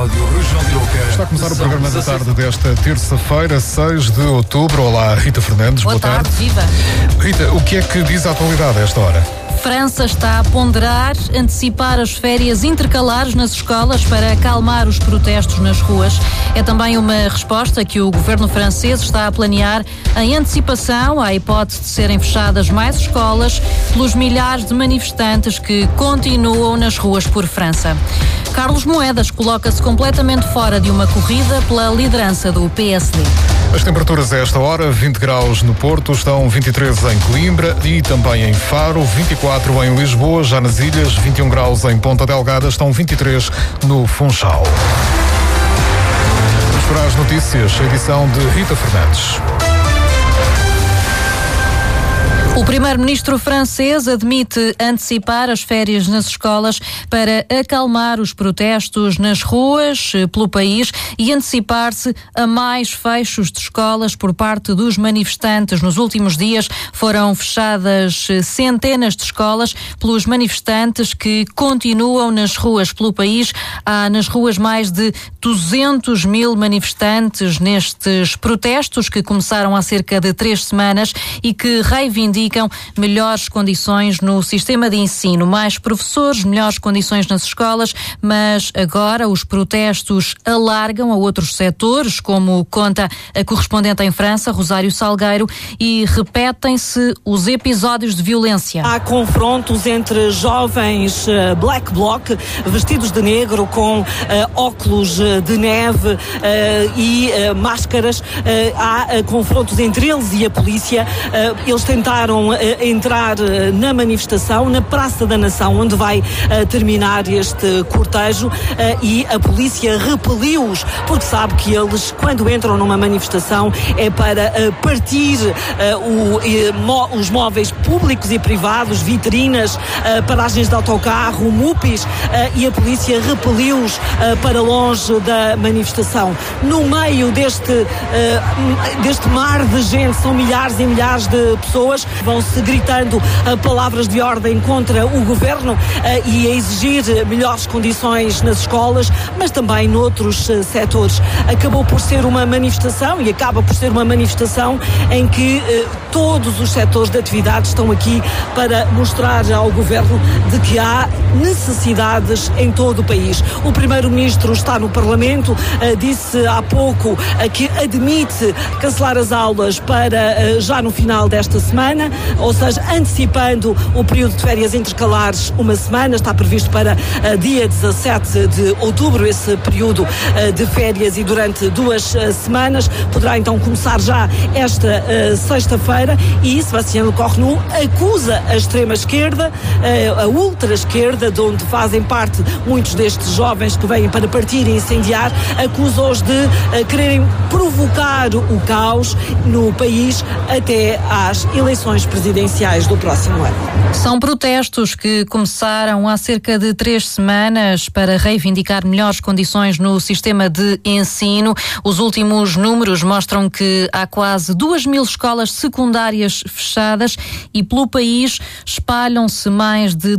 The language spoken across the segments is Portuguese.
Rádio Região de Aroca. Está a começar o programa da tarde desta terça-feira, 6 de outubro. Olá, Rita Fernandes, boa tarde. Viva! Rita, o que é que diz a atualidade a esta hora? França está a ponderar antecipar as férias intercalares nas escolas para acalmar os protestos nas ruas. É também uma resposta que o governo francês está a planear em antecipação à hipótese de serem fechadas mais escolas pelos milhares de manifestantes que continuam nas ruas por França. Carlos Moedas coloca-se completamente fora de uma corrida pela liderança do PSD. As temperaturas a esta hora, 20 graus no Porto, estão 23 em Coimbra e também em Faro, 24 em Lisboa, já nas ilhas, 21 graus em Ponta Delgada, estão 23 no Funchal. Vamos para as notícias, a edição de Rita Fernandes. O primeiro-ministro francês admite antecipar as férias nas escolas para acalmar os protestos nas ruas pelo país e antecipar-se a mais fechos de escolas por parte dos manifestantes. Nos últimos dias foram fechadas centenas de escolas pelos manifestantes que continuam nas ruas pelo país. Há nas ruas mais de 200 mil manifestantes nestes protestos que começaram há cerca de 3 semanas e que reivindicam melhores condições no sistema de ensino, mais professores, melhores condições nas escolas, mas agora os protestos alargam a outros setores, como conta a correspondente em França, Rosário Salgueiro, e repetem-se os episódios de violência. Há confrontos entre jovens black bloc, vestidos de negro, com óculos de neve e máscaras. Há confrontos entre eles e a polícia. Eles tentaram entrar na manifestação, na Praça da Nação, onde vai terminar este cortejo, e a polícia repeliu-os, porque sabe que eles, quando entram numa manifestação, é para partir os móveis públicos e privados, vitrinas, paragens de autocarro, MUPIs, e a polícia repeliu-os para longe da manifestação. No meio deste mar de gente, são milhares e milhares de pessoas, vão-se gritando palavras de ordem contra o governo e a exigir melhores condições nas escolas, mas também noutros setores. Acabou por ser uma manifestação e acaba por ser uma manifestação em que todos os setores de atividade estão aqui para mostrar ao governo de que há necessidades em todo o país. O primeiro-ministro está no Parlamento, disse há pouco que admite cancelar as aulas para já no final desta semana, ou seja, antecipando o período de férias intercalares uma semana. Está previsto para dia 17 de outubro esse período de férias, e durante 2 semanas poderá então começar já esta sexta-feira. E Sebastião Lecornu acusa a extrema-esquerda, a ultra-esquerda, de onde fazem parte muitos destes jovens que vêm para partir e incendiar, acusa-os de quererem provocar o caos no país até às eleições presidenciais do próximo ano. São protestos que começaram há cerca de 3 semanas para reivindicar melhores condições no sistema de ensino. Os últimos números mostram que há quase 2.000 escolas secundárias fechadas e pelo país espalham-se mais de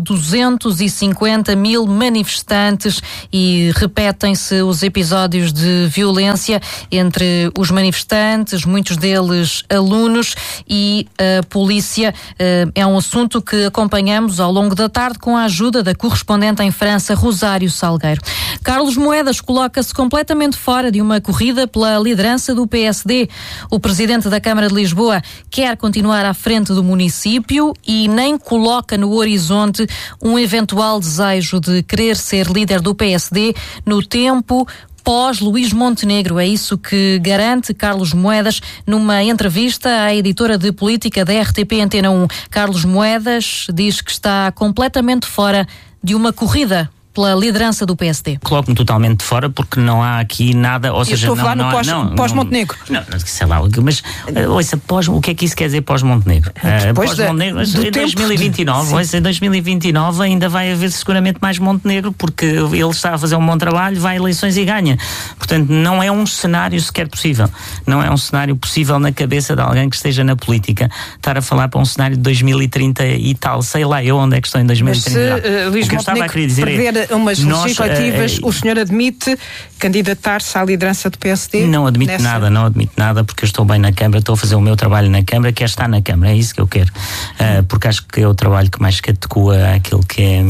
250 mil manifestantes e repetem-se os episódios de violência entre os manifestantes, muitos deles alunos, e a polícia. É um assunto que acompanhamos ao longo da tarde com a ajuda da correspondente em França, Rosário Salgueiro. Carlos Moedas coloca-se completamente fora de uma corrida pela liderança do PSD. O presidente da Câmara de Lisboa quer continuar à frente do município e nem coloca no horizonte um eventual desejo de querer ser líder do PSD no tempo pós-Luís Montenegro. É isso que garante Carlos Moedas numa entrevista à editora de política da RTP Antena 1. Carlos Moedas diz que está completamente fora de uma corrida pela liderança do PSD. Coloco-me totalmente fora porque não há aqui nada, ou seja, estou a falar no pós-Montenegro. Não, sei lá, mas ouça, o que é que isso quer dizer pós-Montenegro? Pós-Montenegro, em 2029, em 2029 ainda vai haver seguramente mais Montenegro, porque ele está a fazer um bom trabalho, vai a eleições e ganha. Portanto, não é um cenário sequer possível. Não é um cenário possível na cabeça de alguém que esteja na política estar a falar para um cenário de 2030 e tal. Sei lá eu onde é que estou em 2030. Mas se Luís Montenegro perder umas legislativas, o senhor admite candidatar-se à liderança do PSD? Não admito nada, porque eu estou bem na Câmara, estou a fazer o meu trabalho na Câmara, quero estar na Câmara, é isso que eu quero. Porque acho que é o trabalho que mais categoa aquilo que é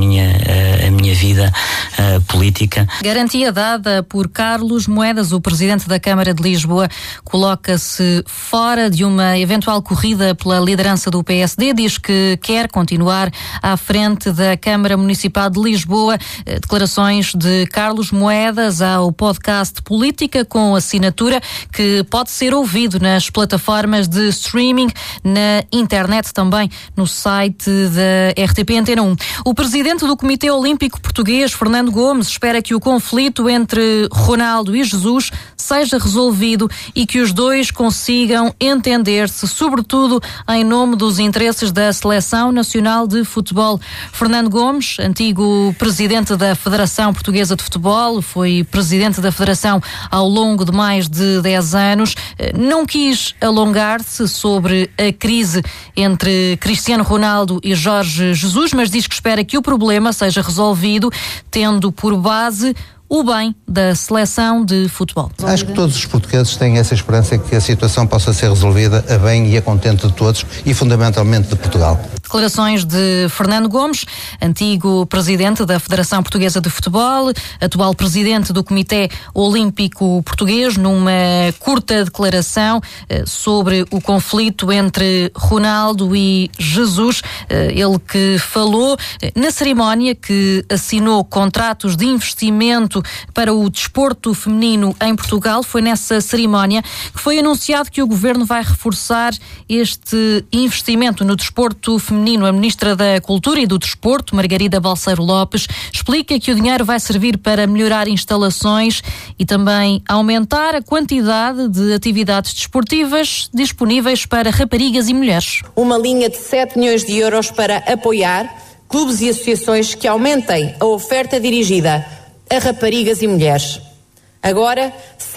a minha vida política. Garantia dada por Carlos Moedas, o presidente da Câmara de Lisboa, coloca-se fora de uma eventual corrida pela liderança do PSD, diz que quer continuar à frente da Câmara Municipal de Lisboa. Declarações de Carlos Moedas ao podcast Política com Assinatura, que pode ser ouvido nas plataformas de streaming, na internet também, no site da RTP Antena 1. O presidente do Comitê Olímpico Português, Fernando Gomes, espera que o conflito entre Ronaldo e Jesus seja resolvido e que os dois consigam entender-se, sobretudo em nome dos interesses da Seleção Nacional de Futebol. Fernando Gomes, antigo presidente da Federação Portuguesa de Futebol, foi presidente da Federação ao longo de mais de 10 anos, não quis alongar-se sobre a crise entre Cristiano Ronaldo e Jorge Jesus, mas diz que espera que o problema seja resolvido, tendo por base o bem da seleção de futebol. Acho que todos os portugueses têm essa esperança que a situação possa ser resolvida a bem e a contente de todos e fundamentalmente de Portugal. Declarações de Fernando Gomes, antigo presidente da Federação Portuguesa de Futebol, atual presidente do Comitê Olímpico Português, numa curta declaração sobre o conflito entre Ronaldo e Jesus. Ele que falou na cerimónia que assinou contratos de investimento para o desporto feminino em Portugal. Foi nessa cerimónia que foi anunciado que o governo vai reforçar este investimento no desporto feminino. A Ministra da Cultura e do Desporto, Margarida Balseiro Lopes, explica que o dinheiro vai servir para melhorar instalações e também aumentar a quantidade de atividades desportivas disponíveis para raparigas e mulheres. Uma linha de 7 milhões de euros para apoiar clubes e associações que aumentem a oferta dirigida a raparigas e mulheres. Agora,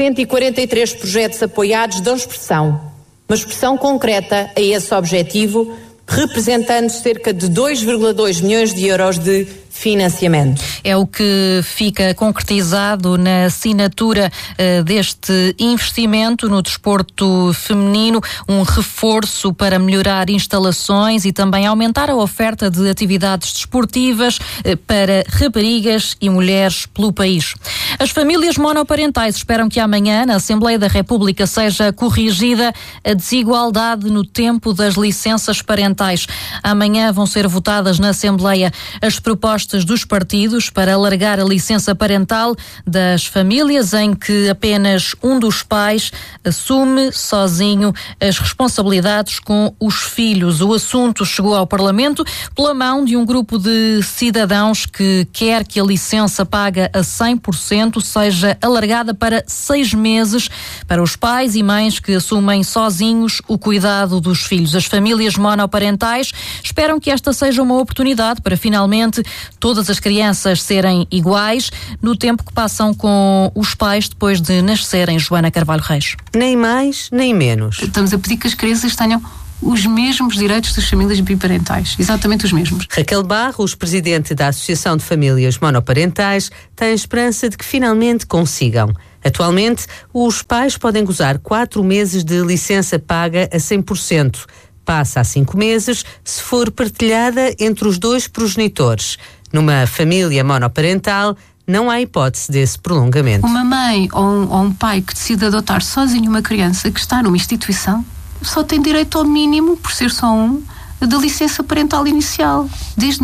143 projetos apoiados dão expressão, uma expressão concreta a esse objetivo, representando cerca de 2,2 milhões de euros de financiamento. É o que fica concretizado na assinatura deste investimento no desporto feminino, um reforço para melhorar instalações e também aumentar a oferta de atividades desportivas para raparigas e mulheres pelo país. As famílias monoparentais esperam que amanhã, na Assembleia da República, seja corrigida a desigualdade no tempo das licenças parentais. Amanhã vão ser votadas na Assembleia as propostas dos partidos para alargar a licença parental das famílias em que apenas um dos pais assume sozinho as responsabilidades com os filhos. O assunto chegou ao Parlamento pela mão de um grupo de cidadãos que quer que a licença paga a 100% seja alargada para 6 meses para os pais e mães que assumem sozinhos o cuidado dos filhos. As famílias monoparentais esperam que esta seja uma oportunidade para finalmente todas as crianças serem iguais no tempo que passam com os pais depois de nascerem. Joana Carvalho Reis. Nem mais, nem menos. Estamos a pedir que as crianças tenham os mesmos direitos das famílias biparentais, exatamente os mesmos. Raquel Barros, presidente da Associação de Famílias Monoparentais, tem esperança de que finalmente consigam. Atualmente, os pais podem gozar 4 meses de licença paga a 100%. Passa a 5 meses se for partilhada entre os 2 progenitores. Numa família monoparental, não há hipótese desse prolongamento. Uma mãe ou um pai que decide adotar sozinho uma criança que está numa instituição só tem direito ao mínimo, por ser só um, da licença parental inicial. Desde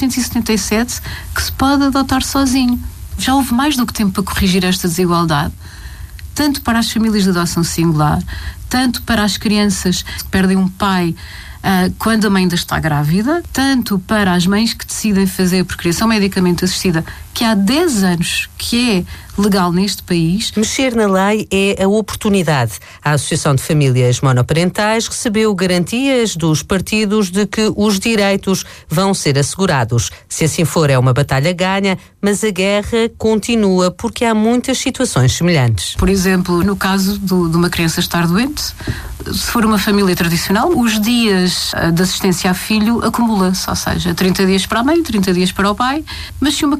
1977 que se pode adotar sozinho. Já houve mais do que tempo para corrigir esta desigualdade, tanto para as famílias de adoção singular, tanto para as crianças que perdem um pai quando a mãe ainda está grávida, tanto para as mães que decidem fazer a procriação medicamente assistida, que há 10 anos que é legal neste país. Mexer na lei é a oportunidade. A Associação de Famílias Monoparentais recebeu garantias dos partidos de que os direitos vão ser assegurados. Se assim for, é uma batalha ganha, mas a guerra continua porque há muitas situações semelhantes. Por exemplo, no caso de uma criança estar doente, se for uma família tradicional, os dias de assistência a filho acumula-se, ou seja, 30 dias para a mãe, 30 dias para o pai, mas se uma criança estiver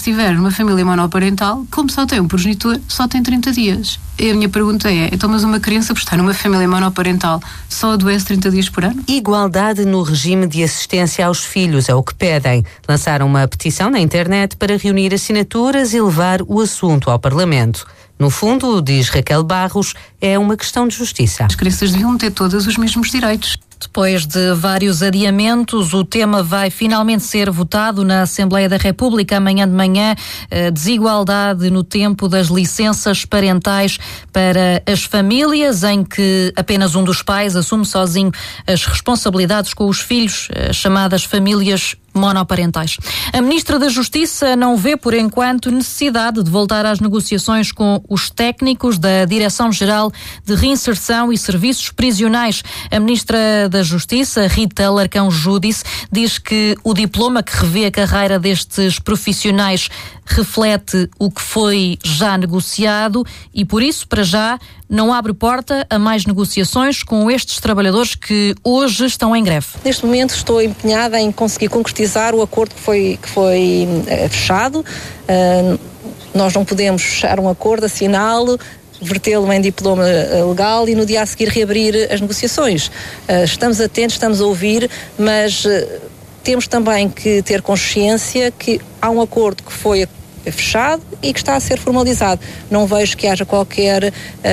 estiver numa família monoparental, como só tem um progenitor, só tem 30 dias. E a minha pergunta é, então mas uma criança por estar numa família monoparental só adoece 30 dias por ano? Igualdade no regime de assistência aos filhos é o que pedem. Lançaram uma petição na internet para reunir assinaturas e levar o assunto ao Parlamento. No fundo, diz Raquel Barros, é uma questão de justiça. As crianças deviam ter todos os mesmos direitos. Depois de vários adiamentos, o tema vai finalmente ser votado na Assembleia da República amanhã de manhã. Desigualdade no tempo das licenças parentais para as famílias em que apenas um dos pais assume sozinho as responsabilidades com os filhos, chamadas famílias monoparentais. A Ministra da Justiça não vê, por enquanto, necessidade de voltar às negociações com os técnicos da Direção-Geral de Reinserção e Serviços Prisionais. A Ministra da Justiça, Rita Larcão Júdice, diz que o diploma que revê a carreira destes profissionais reflete o que foi já negociado e, por isso, para já, não abre porta a mais negociações com estes trabalhadores que hoje estão em greve. Neste momento estou empenhada em conseguir concretizar o acordo que foi fechado. Nós não podemos fechar um acordo, assiná-lo, vertê-lo em diploma legal e no dia a seguir reabrir as negociações. Estamos atentos, estamos a ouvir, mas temos também que ter consciência que há um acordo que foi fechado e que está a ser formalizado. Não vejo que haja qualquer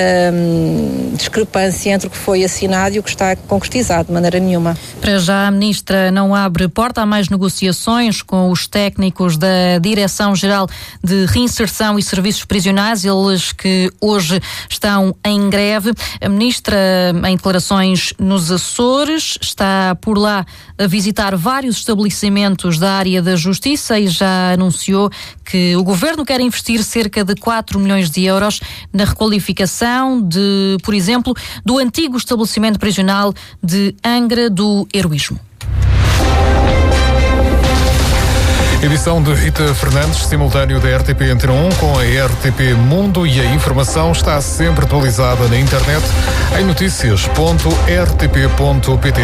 discrepância entre o que foi assinado e o que está concretizado, de maneira nenhuma. Para já, a Ministra não abre porta a mais negociações com os técnicos da Direção-Geral de Reinserção e Serviços Prisionais, eles que hoje estão em greve. A Ministra, em declarações nos Açores, está por lá a visitar vários estabelecimentos da área da Justiça e já anunciou que o Governo quer investir cerca de 4 milhões de euros na requalificação de, por exemplo, do antigo estabelecimento prisional de Angra do Heroísmo. Edição de Rita Fernandes, simultâneo da RTP Antena 1 com a RTP Mundo, e a informação está sempre atualizada na internet em noticias.rtp.pt.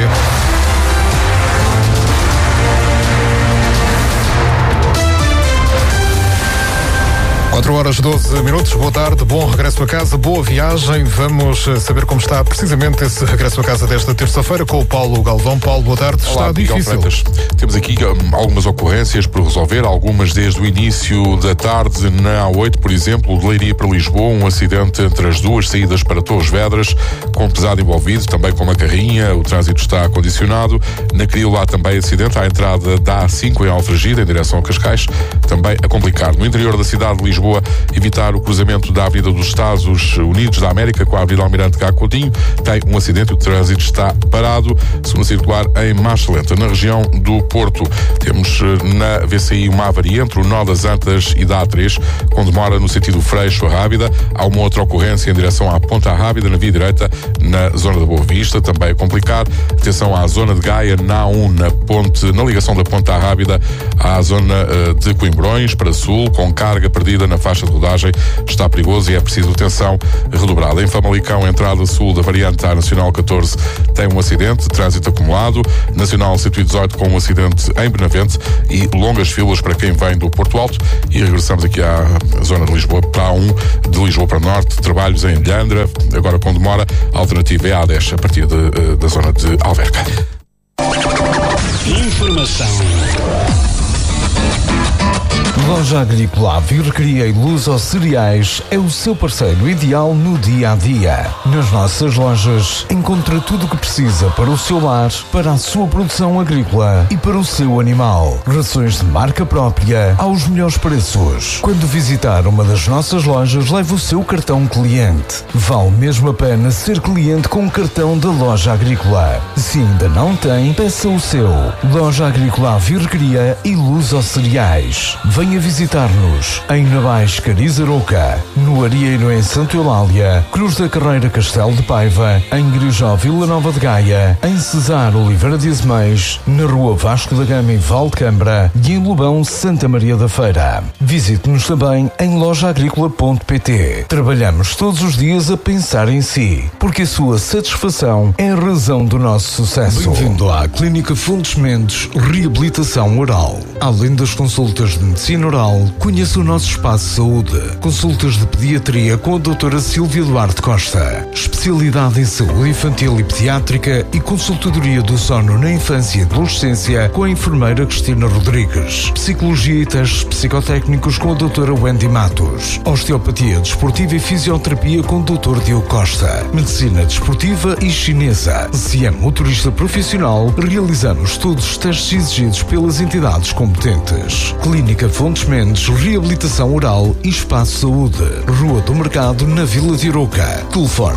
4h12. Boa tarde, bom regresso a casa, boa viagem. Vamos saber como está precisamente esse regresso a casa desta terça-feira com o Paulo Galvão. Paulo, boa tarde. Olá, está difícil. Temos aqui algumas ocorrências por resolver, algumas desde o início da tarde. Na A8, por exemplo, de Leiria para Lisboa, um acidente entre as duas saídas para Torres Vedras, com pesado envolvido, também com uma carrinha. O trânsito está condicionado. Na Cril, lá também acidente à entrada da A5 em Alfragida, em direção a Cascais, também a complicar. No interior da cidade de Lisboa, evitar o cruzamento da Avenida dos Estados Unidos da América com a Avenida Almirante Cá Coutinho. Tem um acidente, o trânsito está parado. Segunda circular em marcha lenta. Na região do Porto, temos na VCI uma avaria entre o nó das Antas e da A3, com demora no sentido Freixo a Rábida. Há uma outra ocorrência em direção à Ponta Rábida, na via direita, na zona da Boa Vista, também a complicar. Atenção à zona de Gaia, na A1, na ligação da Ponta Rábida à zona de Coimbrões, para sul, com carga perdida na faixa de rodagem. Está perigoso e é preciso atenção redobrada. Em Famalicão, entrada sul da variante à Nacional 14, tem um acidente, trânsito acumulado. Nacional 118 com um acidente em Benavente e longas filas para quem vem do Porto Alto. E regressamos aqui à zona de Lisboa, para a A1, de Lisboa para Norte, trabalhos em Lhandra, agora com demora. A alternativa é a A10, a partir da zona de Alverca. Informação. Loja Agrícola Vircria e Luz aos Cereais é o seu parceiro ideal no dia-a-dia. Nas nossas lojas encontra tudo o que precisa para o seu lar, para a sua produção agrícola e para o seu animal. Rações de marca própria aos melhores preços. Quando visitar uma das nossas lojas, leve o seu cartão cliente. Vale mesmo a pena ser cliente com o cartão da Loja Agrícola. Se ainda não tem, peça o seu. Loja Agrícola Vircria e Luz aos Cereais. Venha visitar-nos em Navais Carizaroca, no Arieiro em Santa Eulália, Cruz da Carreira Castelo de Paiva, em Grijó Vila Nova de Gaia, em Cesar Oliveira de Azeméis, na Rua Vasco da Gama em Valdecambra e em Lobão Santa Maria da Feira. Visite-nos também em lojaagricola.pt. Trabalhamos todos os dias a pensar em si, porque a sua satisfação é a razão do nosso sucesso. Bem-vindo à Clínica Fontes Mendes Reabilitação Oral. Além das consultas de Medicina Oral, conheça o nosso espaço de saúde. Consultas de pediatria com a doutora Silvia Duarte Costa. Especialidade em saúde infantil e pediátrica e consultadoria do sono na infância e adolescência com a enfermeira Cristina Rodrigues. Psicologia e testes psicotécnicos com a doutora Wendy Matos. Osteopatia desportiva e fisioterapia com o doutor Diogo Costa. Medicina desportiva e chinesa. Se é motorista profissional, realizamos todos os testes exigidos pelas entidades competentes. Clínica Fontes Mendes, reabilitação oral e espaço saúde. Rua do Mercado, na Vila de Arouca. Telefone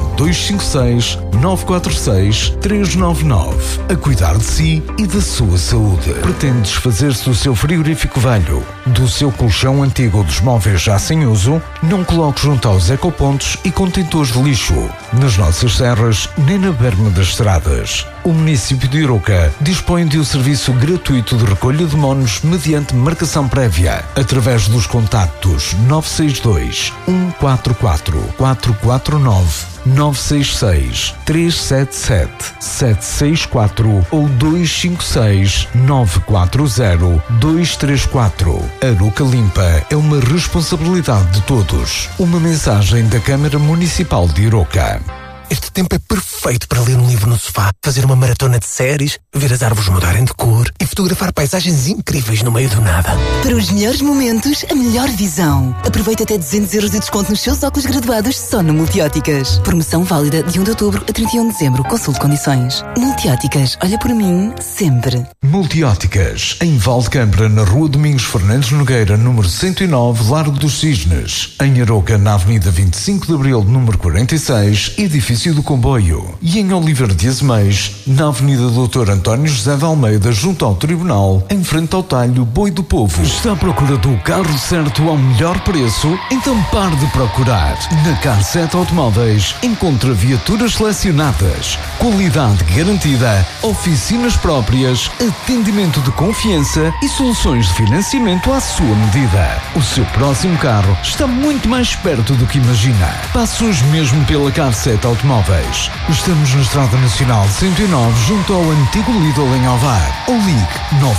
256-946-399. A cuidar de si e da sua saúde. Pretende desfazer-se do seu frigorífico velho, do seu colchão antigo ou dos móveis já sem uso? Não coloque junto aos ecopontos e contentores de lixo, nas nossas serras nem na berma das estradas. O município de Arouca dispõe de um serviço gratuito de recolha de monos mediante marcação prévia, através dos contactos 962 144 449, 966 377 764 ou 256 940 234. Arouca Limpa é uma responsabilidade de todos. Uma mensagem da Câmara Municipal de Arouca. Este tempo é perfeito para ler um livro no sofá, fazer uma maratona de séries, ver as árvores mudarem de cor e fotografar paisagens incríveis no meio do nada. Para os melhores momentos, a melhor visão. Aproveita até 200 € de desconto nos seus óculos graduados só na Multióticas. Promoção válida de 1 de outubro a 31 de dezembro. Consulte condições. Multióticas, olha por mim, sempre. Multióticas, em Valdecambra, na Rua Domingos Fernandes Nogueira, número 109, Largo dos Cisnes. Em Arouca, na Avenida 25 de Abril, número 46, edifício do Comboio. E em Oliveira de Azeméis, na Avenida Doutor António José de Almeida, junto ao Tribunal, em frente ao talho Boi do Povo. Está à procura do carro certo ao melhor preço? Então pare de procurar. Na Car7 Automóveis encontra viaturas selecionadas, qualidade garantida, oficinas próprias, atendimento de confiança e soluções de financiamento à sua medida. O seu próximo carro está muito mais perto do que imagina. Passe hoje mesmo pela Car7 Automóveis. Estamos na Estrada Nacional 109, junto ao antigo Lidl em Ovar. Ou ligue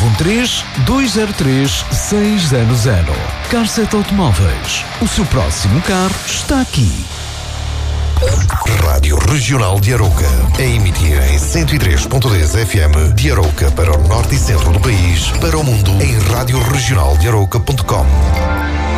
913-203-600. Car7 Automóveis. O seu próximo carro está aqui. Rádio Regional de Arouca. A emitir em 103.10 FM de Arouca para o norte e centro do país, para o mundo em radioregionaldearouca.com.